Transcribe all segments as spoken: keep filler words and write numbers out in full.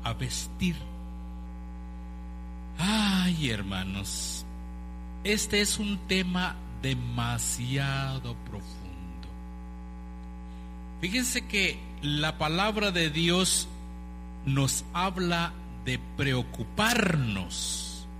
a vestir. Ay, hermanos, este es un tema demasiado profundo. Fíjense que la palabra de Dios nos habla de preocuparnos,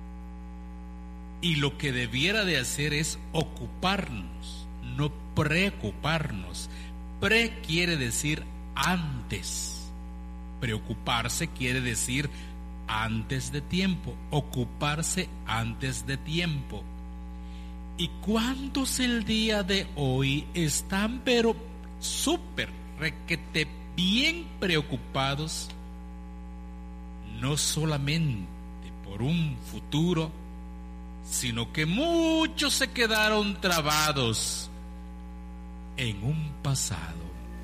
y lo que debiera de hacer es ocuparnos, no preocuparnos. Pre quiere decir antes, preocuparse quiere decir antes de tiempo, ocuparse antes de tiempo. ¿Y cuántos el día de hoy están pero súper requete bien preocupados, no solamente por un futuro, sino que muchos se quedaron trabados en un pasado?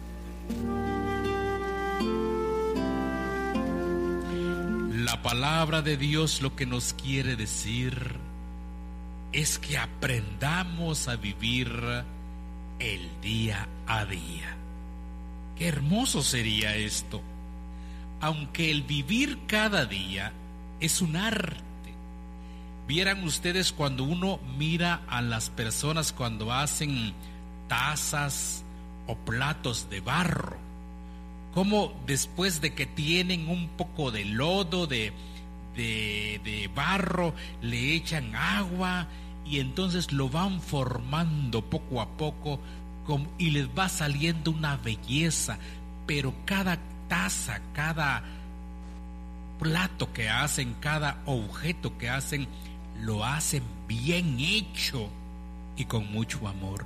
La palabra de Dios lo que nos quiere decir es que aprendamos a vivir el día a día. Qué hermoso sería esto. Aunque el vivir cada día es un arte. Vieran ustedes cuando uno mira a las personas cuando hacen tazas o platos de barro, como después de que tienen un poco de lodo, de, de, de barro, le echan agua y entonces lo van formando poco a poco como, y les va saliendo una belleza. Pero cada taza, cada plato que hacen, cada objeto que hacen, lo hacen bien hecho y con mucho amor.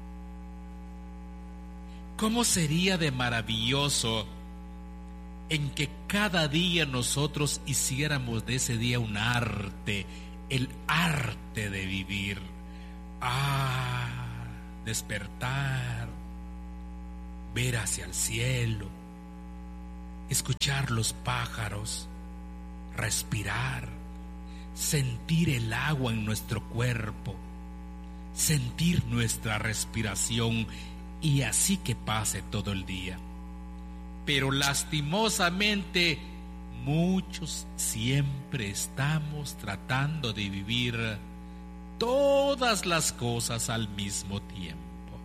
¿Cómo sería de maravilloso en que cada día nosotros hiciéramos de ese día un arte, el arte de vivir? Ah, despertar, ver hacia el cielo, escuchar los pájaros, respirar, sentir el agua en nuestro cuerpo, sentir nuestra respiración, y así que pase todo el día. Pero lastimosamente muchos siempre estamos tratando de vivir todas las cosas al mismo tiempo.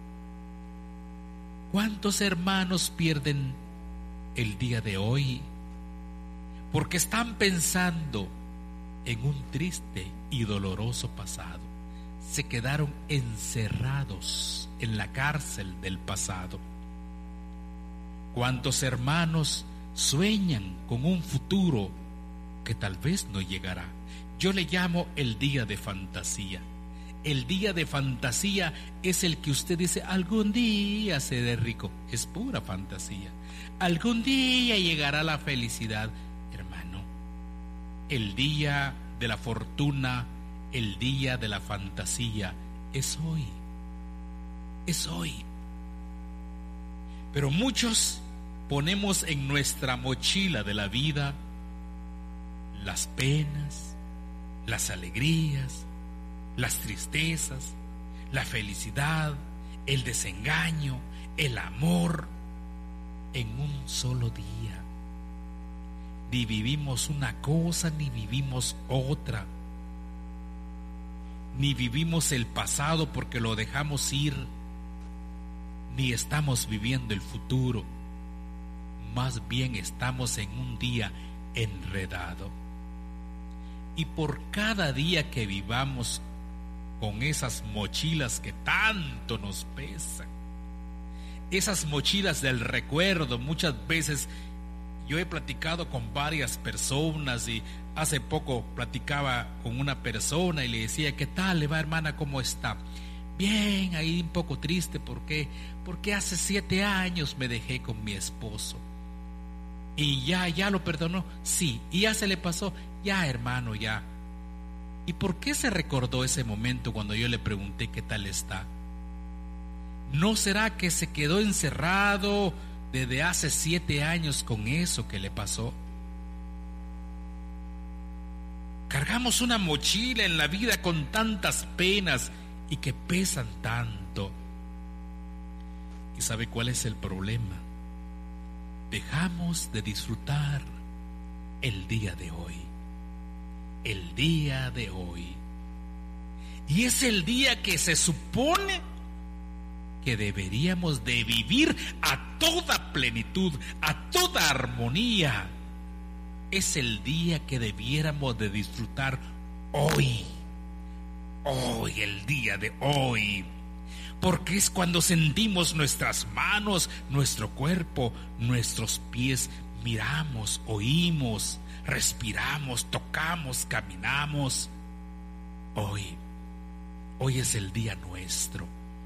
¿Cuántos hermanos pierden el día de hoy porque están pensando en un triste y doloroso pasado? Se quedaron encerrados en la cárcel del pasado. ¿Cuántos hermanos sueñan con un futuro que tal vez no llegará? Yo le llamo el día de fantasía. El día de fantasía es el que usted dice: algún día seré rico. Es pura fantasía. Algún día llegará la felicidad. Hermano, el día de la fortuna, el día de la fantasía es hoy. Es hoy. Pero muchos ponemos en nuestra mochila de la vida las penas, las alegrías, las tristezas, la felicidad, el desengaño, el amor, en un solo día. Ni vivimos una cosa ni vivimos otra. Ni vivimos el pasado porque lo dejamos ir, ni estamos viviendo el futuro. Más bien estamos en un día enredado. Y por cada día que vivamos con esas mochilas que tanto nos pesan, esas mochilas del recuerdo, muchas veces yo he platicado con varias personas, y hace poco platicaba con una persona y le decía: ¿qué tal le va, hermana? ¿Cómo está? Bien, ahí un poco triste. ¿Por qué? Porque hace siete años me dejé con mi esposo. ¿Y ya, ya lo perdonó? Sí. ¿Y ya se le pasó? Ya, hermano, ya. ¿Y por qué se recordó ese momento cuando yo le pregunté qué tal está? ¿No será que se quedó encerrado desde hace siete años con eso que le pasó? Cargamos una mochila en la vida con tantas penas y que pesan tanto. ¿Y sabe cuál es el problema? Dejamos de disfrutar el día de hoy. El día de hoy. Y es el día que se supone que deberíamos de vivir a toda plenitud, a toda armonía. Es el día que debiéramos de disfrutar hoy. Hoy, el día de hoy. Porque es cuando sentimos nuestras manos, nuestro cuerpo, nuestros pies, miramos, oímos, respiramos, tocamos, caminamos. Hoy, hoy es el día nuestro.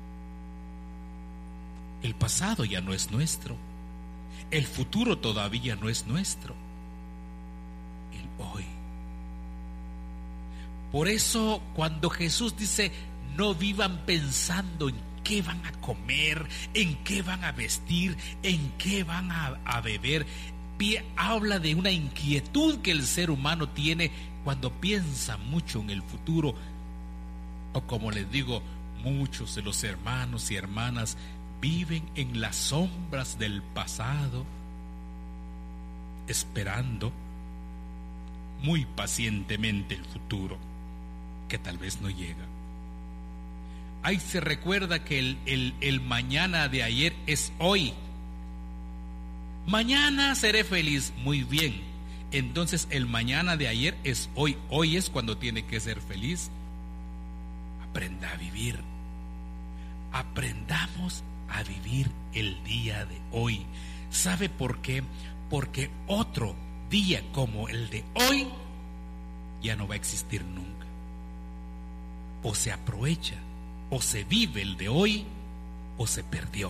El pasado ya no es nuestro. El futuro todavía no es nuestro. El hoy. Por eso cuando Jesús dice, no vivan pensando en qué van a comer, en qué van a vestir, en qué van a, a beber, habla de una inquietud que el ser humano tiene cuando piensa mucho en el futuro. O como les digo, muchos de los hermanos y hermanas viven en las sombras del pasado, esperando muy pacientemente el futuro, que tal vez no llega. Ahí se recuerda que el, el, el mañana de ayer es hoy. Mañana seré feliz. Muy bien. Entonces el mañana de ayer es hoy. Hoy es cuando tiene que ser feliz. Aprenda a vivir. Aprendamos a vivir el día de hoy. ¿Sabe por qué? Porque otro día como el de hoy ya no va a existir nunca. O se aprovecha, o se vive el de hoy, o se perdió.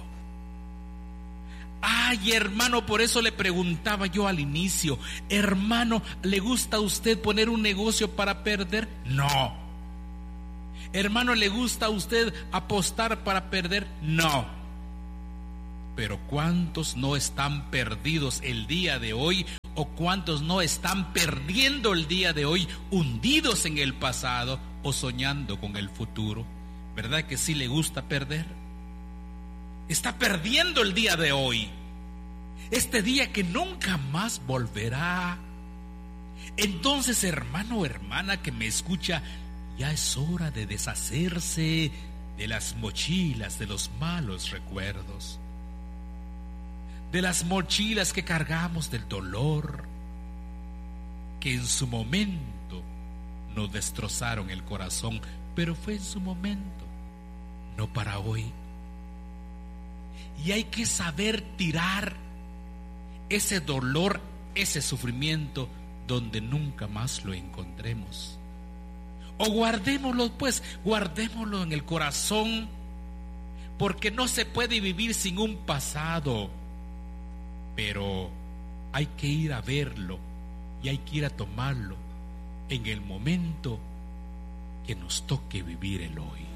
Ay, hermano, por eso le preguntaba yo al inicio, hermano, ¿le gusta a usted poner un negocio para perder? No. Hermano, ¿le gusta a usted apostar para perder? No. Pero ¿cuántos no están perdidos el día de hoy? ¿O cuántos no están perdiendo el día de hoy, hundidos en el pasado o soñando con el futuro? ¿Verdad que sí le gusta perder? Está perdiendo el día de hoy, este día que nunca más volverá. Entonces, hermano o hermana que me escucha, ya es hora de deshacerse de las mochilas de los malos recuerdos, de las mochilas que cargamos del dolor, que en su momento nos destrozaron el corazón, pero fue en su momento, no para hoy. Y hay que saber tirar ese dolor, ese sufrimiento, donde nunca más lo encontremos. O guardémoslo, pues, guardémoslo en el corazón, porque no se puede vivir sin un pasado. Pero hay que ir a verlo y hay que ir a tomarlo en el momento que nos toque vivir el hoy.